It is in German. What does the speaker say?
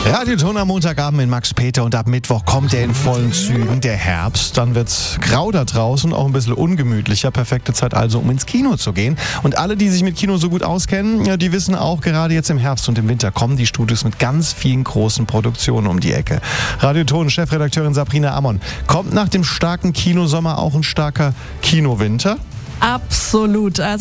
Radioton am Montagabend mit Max Peter und ab Mittwoch kommt er in vollen Zügen, der Herbst. Dann wird's grau da draußen, auch ein bisschen ungemütlicher. Perfekte Zeit also, um ins Kino zu gehen. Und alle, die sich mit Kino so gut auskennen, ja, die wissen auch, gerade jetzt im Herbst und im Winter kommen die Studios mit ganz vielen großen Produktionen um die Ecke. Radioton, Chefredakteurin Sabrina Ammon. Kommt nach dem starken Kinosommer auch ein starker Kinowinter? Absolut. Also